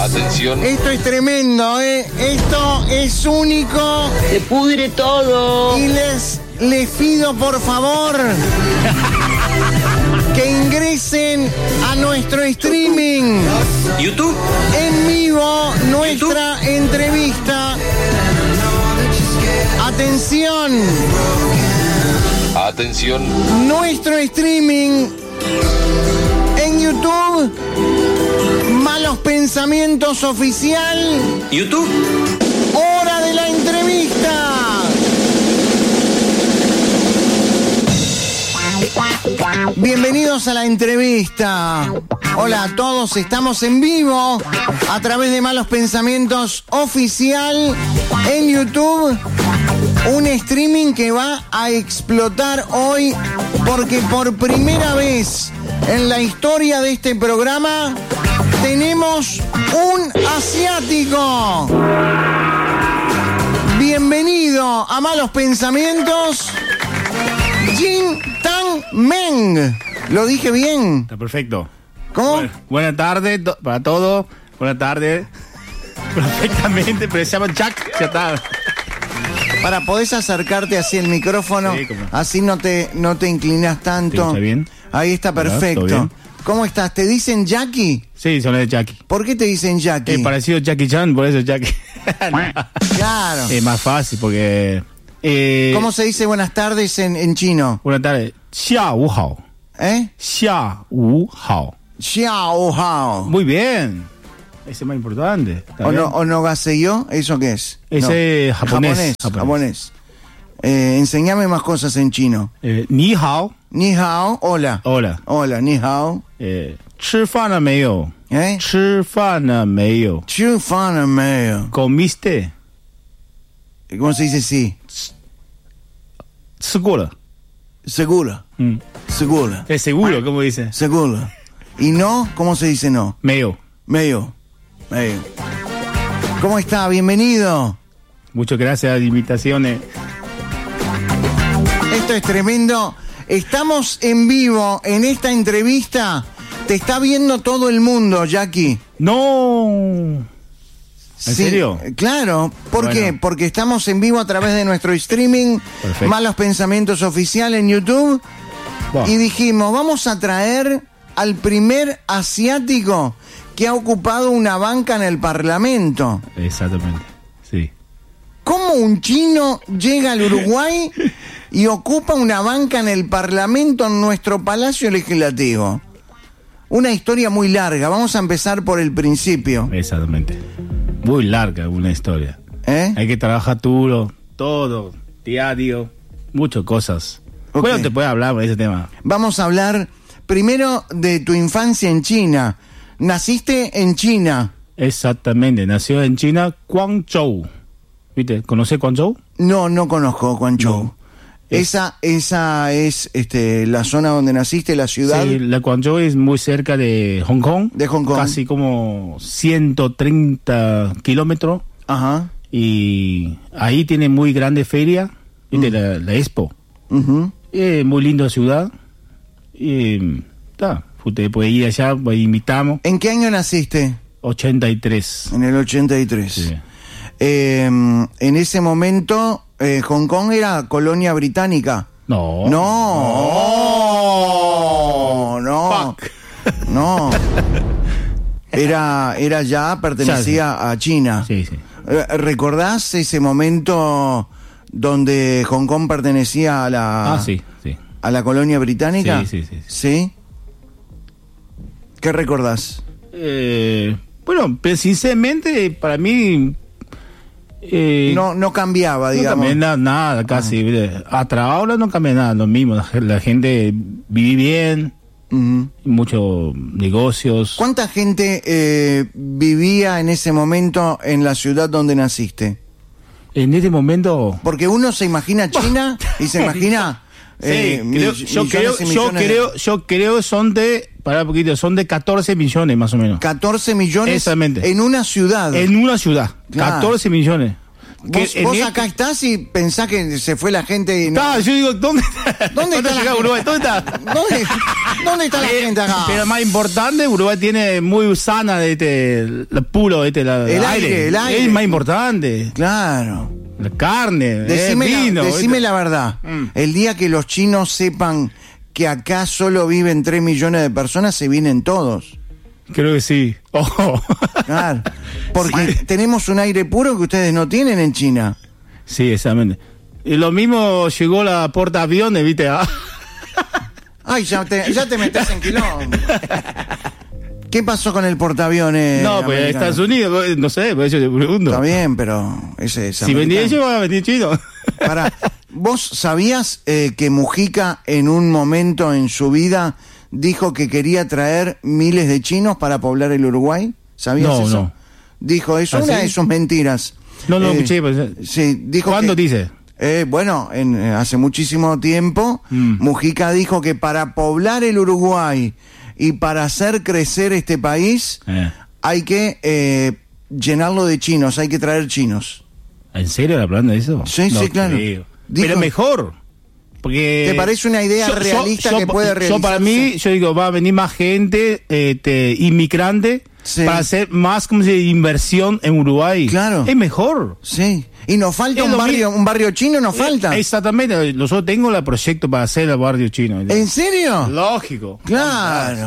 Atención. Esto es tremendo, ¿eh? Esto es único. Se pudre todo. Y les pido, por favor, que ingresen a nuestro streaming. YouTube. En vivo, nuestra entrevista. Atención. Atención. Nuestro streaming en YouTube. Malos Pensamientos Oficial. YouTube. Hora de la entrevista. Bienvenidos a la entrevista. Hola a todos, estamos en vivo a través de Malos Pensamientos Oficial en YouTube. Un streaming que va a explotar hoy porque por primera vez en la historia de este programa tenemos un asiático. Bienvenido a Malos Pensamientos, Jin Tang Meng. ¿Lo dije bien? Está perfecto. ¿Cómo? Buenas tardes para todos. Buenas tardes. Perfectamente, pero se llama Jack. Ya está. Para, ¿podés acercarte hacia el micrófono? Sí, ¿cómo? Así no te inclinas tanto. ¿Está bien? Ahí está perfecto. ¿Todo bien? ¿Cómo estás? ¿Te dicen Jackie? Sí, son de Jackie. ¿Por qué te dicen Jackie? Es parecido a Jackie Chan, por eso Jackie. Claro. Es más fácil porque... ¿Cómo se dice buenas tardes en chino? Buenas tardes. Xia Wu Hao. ¿Eh? Xia Wu Hao. Xiao Hao. Muy bien. Ese es más importante. Onogaseyo, ¿eso qué es? Ese es japonés. Japonés. Enseñame más cosas en chino. Ni hao. Ni hao, hola. Hola. Hola, ni hao. 吃饭了没有? ¿Eh? 吃饭了没有? 吃饭了没有? ¿Comiste? ¿Cómo se dice sí? 吃过了. Seguro. Seguro. Es seguro, ¿cómo dice? Seguro. ¿Y no? ¿Cómo se dice no? 没有. Medio. ¿Cómo está? Bienvenido. Muchas gracias, invitaciones. Esto es tremendo. Estamos en vivo en esta entrevista. Te está viendo todo el mundo, Jackie. No. ¿En serio? Claro. ¿Por Bueno. qué? Porque estamos en vivo a través de nuestro streaming. Perfecto. Malos Pensamientos Oficial en YouTube. Wow. Y dijimos, vamos a traer al primer asiático que ha ocupado una banca en el Parlamento. Exactamente, sí. ¿Cómo un chino llega al Uruguay y ocupa una banca en el Parlamento, en nuestro Palacio Legislativo? Una historia muy larga. Vamos a empezar por el principio. Exactamente. Muy larga una historia. Hay que trabajar duro, todo, diario, muchas cosas. Ok. Bueno, te puedes hablar de ese tema. Vamos a hablar primero de tu infancia en China. Naciste en China. Exactamente, nació en China, Guangzhou. ¿Viste? ¿Conoces Guangzhou? No conozco Guangzhou. No. Esa es la zona donde naciste, la ciudad. Sí, la Guangzhou es muy cerca de Hong Kong. De Hong Kong. Casi como 130 kilómetros. Ajá. Y ahí tiene muy grande feria, ¿viste? La Expo. Muy linda ciudad. Y usted puede ir allá, pues invitamos. ¿En qué año naciste? 83. En el 83. Sí. En ese momento, Hong Kong era colonia británica. No. No. Era ya, pertenecía a China. Sí. ¿Recordás ese momento donde Hong Kong pertenecía a la Sí. a la colonia británica? Sí. ¿Sí? ¿Qué recordás? Bueno, pero sinceramente, para mí... no cambiaba, no digamos. cambia nada casi. Hasta ahora no cambia nada, lo mismo. La gente vive bien, muchos negocios. ¿Cuánta gente vivía en ese momento en la ciudad donde naciste? En este momento... Porque uno se imagina China y se imagina... yo creo son de... Para un poquito, son de 14 millones más o menos. 14 millones Exactamente. en una ciudad. En una ciudad, Claro. 14 millones. Vos acá estás y pensás que se fue la gente y no. Yo digo, ¿dónde está llega Uruguay? ¿Dónde está? ¿Dónde está la gente acá? Pero más importante, Uruguay tiene muy sana el puro, el aire. Es más importante. Claro. La carne, decime la verdad. El día que los chinos sepan que acá solo viven 3 millones de personas, se vienen todos. Creo que sí. Ojo. Claro. Porque tenemos un aire puro que ustedes no tienen en China. Sí, exactamente. Y lo mismo llegó la portaaviones, ¿viste? Ay, ya te metes en quilombo. ¿Qué pasó con el portaaviones? No, pues Estados Unidos, no sé, por eso te pregunto. Está bien, pero si vendía ellos, van a vender chino. ¿Vos sabías que Mujica en un momento en su vida dijo que quería traer miles de chinos para poblar el Uruguay? ¿Sabías eso? No. Dijo eso, una de sus mentiras. No, escuché. Sí, dijo. ¿Cuándo dice? Bueno, hace muchísimo tiempo, Mujica dijo que para poblar el Uruguay y para hacer crecer este país, hay que llenarlo de chinos, hay que traer chinos. ¿En serio hablando de eso? Sí, claro. Pero mejor. Porque ¿te parece una idea realista que puede realizarse? Para mí, yo digo, va a venir más gente, inmigrante, para hacer más inversión en Uruguay. Claro. Es mejor. Sí. Y nos falta un barrio chino, nos falta. Exactamente. Nosotros tengo el proyecto para hacer el barrio chino. ¿En serio? Lógico. Claro.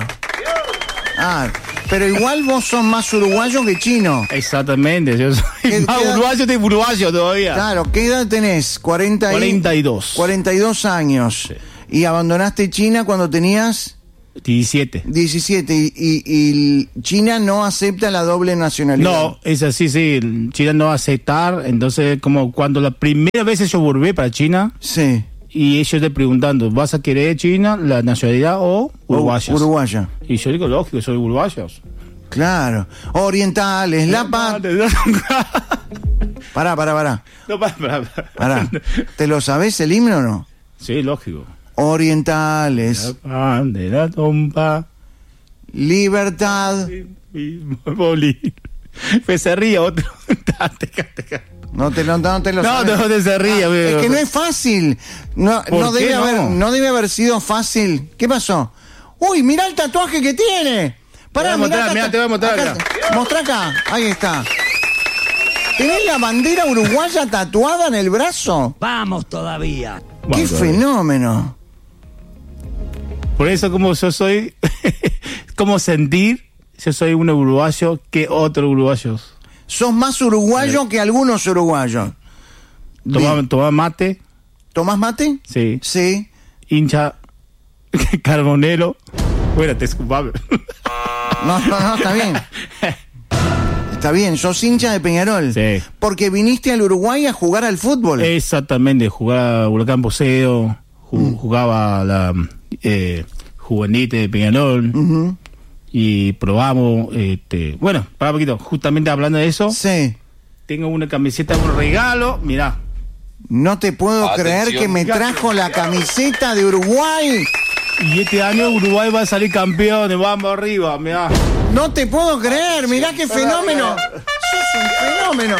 Pero igual vos sos más uruguayo que chino. Exactamente. Yo soy más uruguayo todavía. Claro. ¿Qué edad tenés? 42. 42 años. Sí. ¿Y abandonaste China cuando tenías? 17. Y China no acepta la doble nacionalidad. No, es así, sí. China no va a aceptar. Entonces, como cuando la primera vez yo volví para China. Sí. Y ellos te preguntando, ¿vas a querer China, la nacionalidad o uruguayas? Uruguaya. Y yo digo, lógico, soy uruguayos. Claro. Orientales, La Paz. Pará. No, pará. ¿Te lo sabés el himno o no? Sí, lógico. Orientales. La pan de la tomba. Libertad. Pues se ríe otro. No te lo sabes. No te se ríe. Es que no es fácil. No debe haber sido fácil. ¿Qué pasó? Uy, mirá el tatuaje que tiene. Pará, mirá, te voy a mostrar acá. Mostrá acá. Ahí está. ¿Tenés la bandera uruguaya tatuada en el brazo? Vamos todavía. ¡Qué fenómeno! Por eso, como yo soy, como sentir, yo soy un uruguayo que otros uruguayos. Sos más uruguayo que algunos uruguayos. ¿Tomás mate? ¿Tomás mate? Sí. Sí. Hincha carbonero. Bueno, te escupame. No, está bien. Está bien, sos hincha de Peñarol. Sí. Porque viniste al Uruguay a jugar al fútbol. Exactamente, jugaba Huracán Poseo, jugaba la juvenil de Peñarol. Y probamos, bueno, para un poquito, justamente hablando de eso. Sí. Tengo una camiseta por regalo, mirá. No te puedo creer que me trajo la camiseta de Uruguay. Y este año Uruguay va a salir campeón, vamos arriba, mirá. No te puedo creer, mirá qué fenómeno. Sos un fenómeno.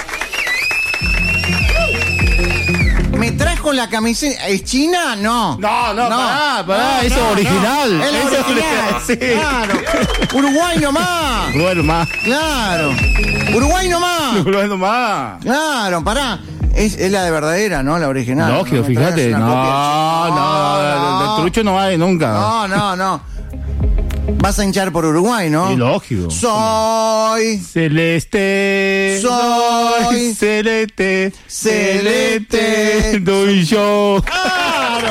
Me trajo la camiseta. ¿Es china? No. No, pará, eso es original. Es original. Sí. Claro. Uruguay nomás. Uruguay nomás. Claro. Uruguay nomás. Claro, pará. Es la de verdadera, ¿no? La original. Lógico, fíjate. No, el trucho no hay nunca. No. Vas a hinchar por Uruguay, ¿no? Sí, lógico. Soy celeste. Soy celeste. Celeste. Doy yo. ¡Claro!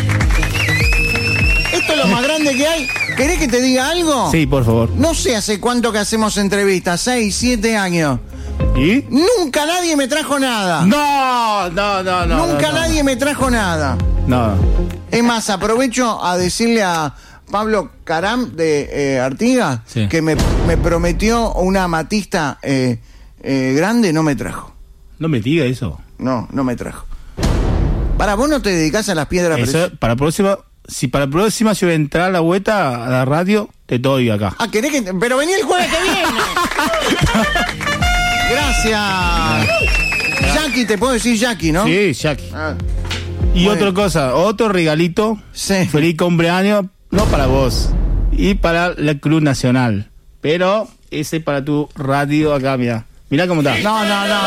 Esto es lo más grande que hay. ¿Querés que te diga algo? Sí, por favor. No sé hace cuánto que hacemos entrevistas, 6, 7 años. ¿Y? Nunca nadie me trajo nada. No. Nunca nadie me trajo nada. No. Es más, aprovecho a decirle a Pablo Caram de Artigas, sí, que me prometió una amatista grande, no me trajo. No me diga eso. No me trajo. Para vos no te dedicás a las piedras preciosas. Para próxima, si para la próxima yo voy a entrar a la vuelta a la radio, te doy acá. Ah, ¿querés que pero vení el jueves que viene? Gracias. Jackie, te puedo decir Jackie, ¿no? Sí, Jackie. Ah, Y bueno. otra cosa, otro regalito. Sí. Feliz cumpleaños, no para vos, y para la Cruz Nacional. Pero ese para tu radio acá, mira. Mirá cómo está. No.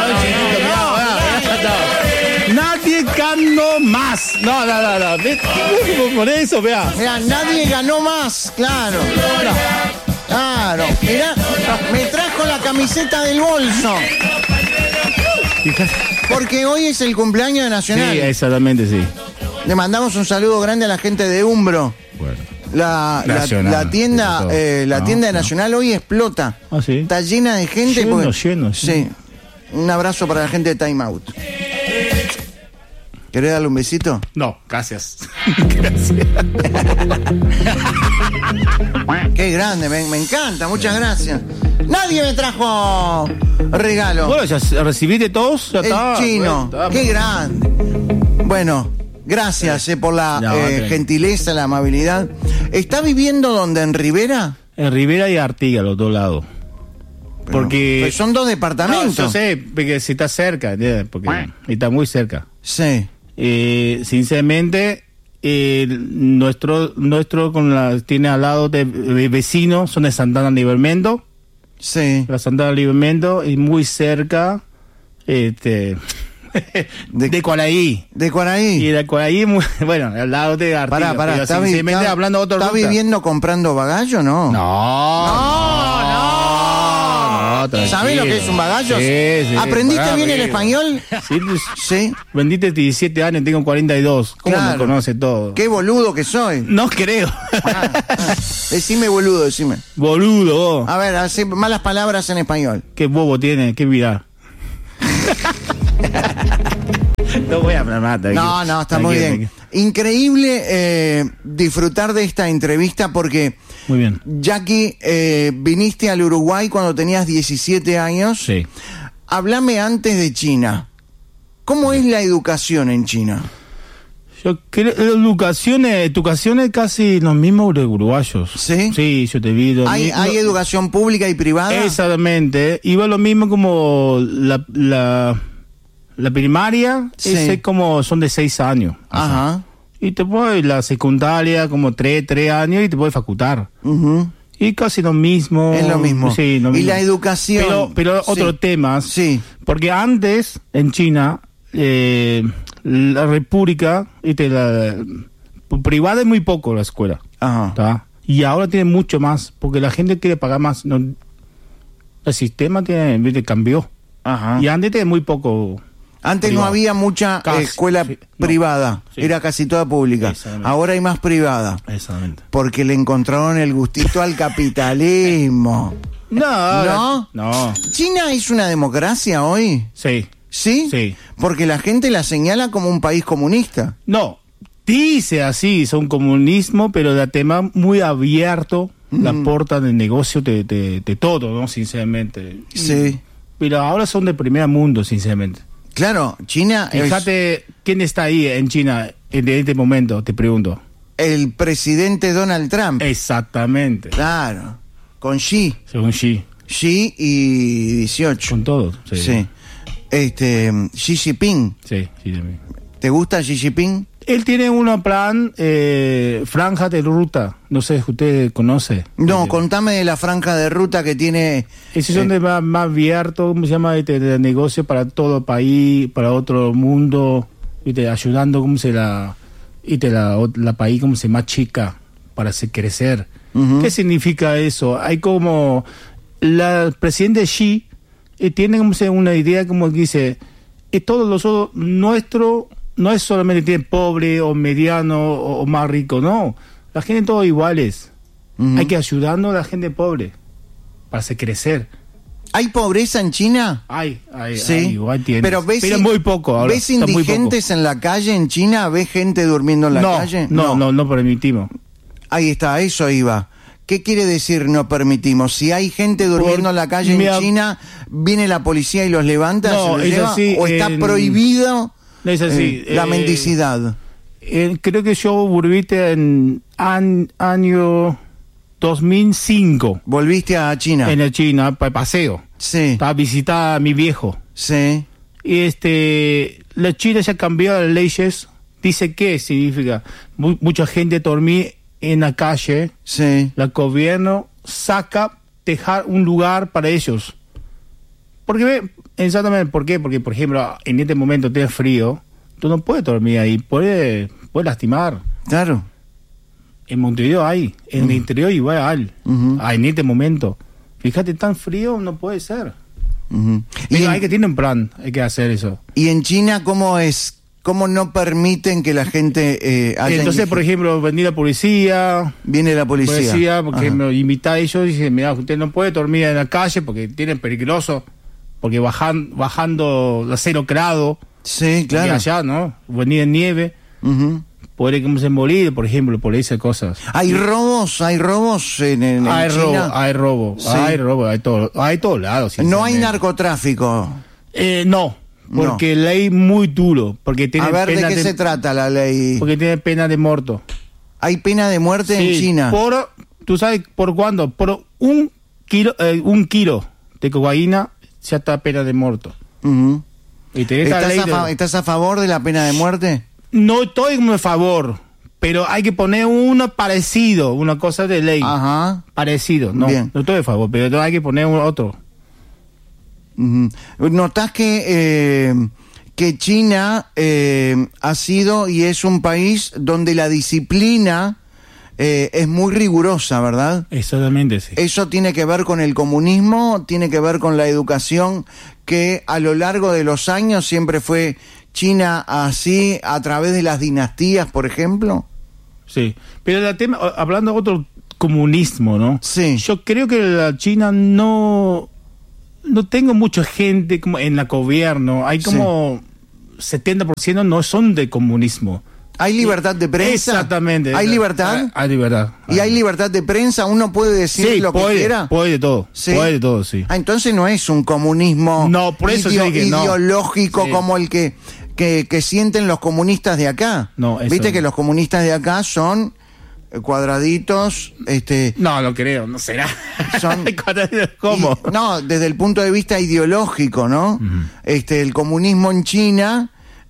Nadie ganó más. No. Por eso, vea. Mira, nadie ganó más, claro. Claro, mirá, me trajo la camiseta del bolso. Fíjate. Porque hoy es el cumpleaños de Nacional. Sí, exactamente, sí. Le mandamos un saludo grande a la gente de Umbro. Bueno. La tienda, la tienda de Nacional hoy explota. Ah, sí. Está llena de gente. Lleno. Sí. Un abrazo para la gente de Time Out. ¿Querés darle un besito? No, gracias. Gracias. Qué grande, me encanta, muchas gracias. Nadie me trajo regalo. Bueno, ya recibiste todos, ya El está. chino, Bueno, está. qué grande. Bueno, gracias por la No, gentileza, la amabilidad. ¿Está viviendo donde? ¿En Rivera? En Rivera y Artigas, los dos lados. Porque Pues son dos departamentos. No, yo sé, porque si está cerca, ¿entiendes? Porque está muy cerca. Sí. Sinceramente, nuestro tiene al lado de vecinos, son de Santana Libermento. Sí. La Santana Libermento y muy cerca de Cuaraí. ¿De Cuaraí? Y de Cuaraí, bueno, al lado de Artigas. Pará, pero ¿está sinceramente, hablando de otra ¿está ruta. viviendo comprando bagallo, no? No, ¿Sabés lo que es un bagallo? Sí, ¿Aprendiste bien el español? Sí, pues, Sí. vendiste 17 años, tengo 42. ¿Cómo Claro. me conoce todo? Qué boludo que soy. No creo. Decime boludo, decime. Boludo, vos. A ver, hace malas palabras en español. Qué bobo tiene, qué vida. No voy a hablar más. No, está muy bien. Increíble disfrutar de esta entrevista porque, Muy bien. Jackie, viniste al Uruguay cuando tenías 17 años. Sí. Háblame antes de China. ¿Cómo es la educación en China? Yo creo, educación es casi los mismos uruguayos. ¿Sí? Sí, yo te vi. ¿Hay educación pública y privada? Exactamente. Iba lo mismo como la primaria, Sí. ese como son de 6 años. Ajá. Y después la secundaria como 3 años y te puedes facultar. Ujú. Y casi lo mismo. Es lo mismo. Sí, lo Y mismo. la educación. Pero Sí. otros temas. Sí. Porque antes, en China, la república, privada es muy poco la escuela. Ajá. ¿Tá? Y ahora tiene mucho más, porque la gente quiere pagar más. No, el sistema cambió. Ajá. Y antes tenía muy poco. Antes privado. no había mucha Casi, escuela sí. No. privada, Sí. era casi toda pública. Exactamente. Ahora hay más privada, Exactamente. porque le encontraron el gustito al capitalismo. No. No. ¿China es una democracia hoy? Sí. ¿Sí? Sí. Porque la gente la señala como un país comunista. No. Dice así, son comunismo, pero de tema muy abierto, la puerta de negocio de todo, ¿no? Sinceramente. Sí. Pero ahora son de primer mundo, sinceramente. Claro, China Fíjate quién está ahí en China en este momento, te pregunto. es el presidente Donald Trump. Exactamente. Claro, con Xi. Según Xi. Xi y 18. Con todo. Sí. Xi Jinping. Sí, también. ¿Te gusta Xi Jinping? Él tiene un plan, franja de ruta. No sé si usted conoce. No, contame de la franja de ruta que tiene. Ese son de más abierto, ¿cómo se llama? De negocio para todo el país, para otro mundo, ¿viste? Ayudando, ¿cómo se la país, como se más chica, para hacer crecer. Ujú. ¿Qué significa eso? Hay como, el presidente Xi tiene como una idea como que dice, todos los otros, nuestro, no es solamente tiene pobre o mediano o más rico, no. La gente todos iguales. Ujú. Hay que ayudando a la gente pobre para hacer crecer. ¿Hay pobreza en China? Hay, Sí. igual tiene. Pero ves muy poco ahora. ¿Ves está muy indigentes en la calle en China? ¿Ves gente durmiendo en la poco. calle? No permitimos. Ahí está, a eso iba. ¿Qué quiere decir no permitimos? Si hay gente durmiendo en la calle en China, ¿viene la policía y los levanta? No, ¿se los es lleva? así, ¿O está prohibido No es así. la mendicidad? Creo que yo volví en año 2005 ¿Volviste a China? en la China para paseo. Sí, Para visitar a mi viejo. sí. Y la China ya cambió las leyes. Dice que significa mucha gente dormir en la calle. Sí. El gobierno dejar un lugar para ellos. Exactamente, ¿por qué? Porque, por ejemplo, en este momento tiene frío, tú no puedes dormir ahí, puedes lastimar. Claro. En Montevideo hay, en el interior igual hay, en este momento. Fíjate, tan frío no puede ser. Pero hay que tener un plan, hay que hacer eso. ¿Y en China cómo es? ¿Cómo no permiten que la gente haya... Entonces, por ejemplo, venir la policía... Viene la policía. Porque me invita a ellos y dice, mira, usted no puede dormir en la calle porque tienen peligroso, porque bajando a 0 grados. Sí, claro. Allá, ¿no? Venir en nieve. Puede que se morir, por ejemplo, por esas cosas. ¿Hay robos en China? Hay robo, Sí. hay todo lado. No hay narcotráfico. No. Porque ley muy duro. Porque tiene a ver, ¿de qué se trata la ley? Porque tiene pena de muerto. ¿Hay pena de muerte en China? ¿Tú sabes por cuándo? Por un kilo de cocaína ya está pena de muerto. Y ¿Estás a favor de la pena de muerte? No estoy a favor, pero hay que poner uno parecido, una cosa de ley. Ajá. Parecido. No estoy a favor, pero hay que poner otro. ¿Notás que China ha sido y es un país donde la disciplina es muy rigurosa, ¿verdad? Exactamente, sí. ¿Eso tiene que ver con el comunismo? ¿Tiene que ver con la educación que a lo largo de los años siempre fue China así a través de las dinastías, por ejemplo? Sí, pero el tema, hablando de otro comunismo, ¿no? Sí. Yo creo que la China no tengo mucha gente como en el gobierno. Hay como 70% no son de comunismo. ¿Hay libertad de prensa? Exactamente. ¿Hay libertad? Hay libertad. ¿Y hay libertad de prensa? ¿Uno puede decir lo que quiera? Puede de todo. ¿Sí? Puede de todo, sí. Entonces no es un comunismo por eso ideológico no. como el que sienten los comunistas de acá. No, eso Viste que los comunistas de acá son cuadraditos, No creo, no será. Son ¿Cómo? No, desde el punto de vista ideológico, ¿no? El comunismo en China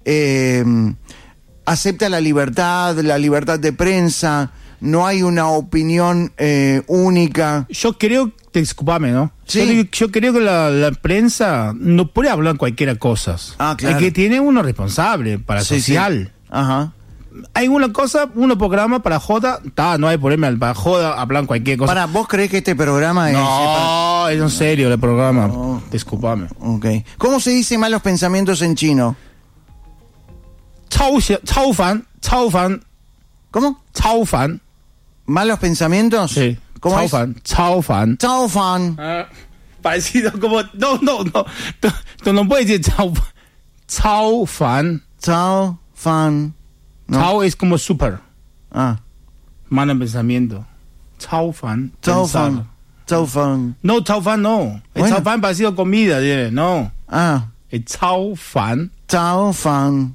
acepta la libertad de prensa, no hay una opinión única. Yo creo, discúlpame, ¿no? Sí. Yo creo que la prensa no puede hablar cualquiera cosas. Claro. Hay que tiene uno responsable para social. Sí. Ajá. Hay una cosa, uno programa para joda, no hay problema, para joda hablan cualquier cosa. ¿Vos creés que este programa es... No, es en serio el programa. Disculpame. Ok. ¿Cómo se dice malos pensamientos en chino? Chao fan. ¿Cómo? Chao fan. ¿Malos pensamientos? Sí. ¿Cómo es? Chao fan. Chao fan. Parecido como... No. Tú no puedes decir chao fan. Chao fan. No. Chao es como super. Malo pensamiento. Chao fan. Chao fan. Chao fan. No, chao fan no. El chao fan parecido a comida, no. Ah. El chao fan. Chao fan.